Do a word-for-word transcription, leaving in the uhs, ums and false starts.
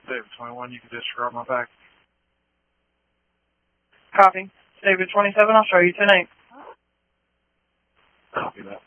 David twenty-one, you can disregard my back. Copy. David twenty-seven, I'll show you tonight. Copy that.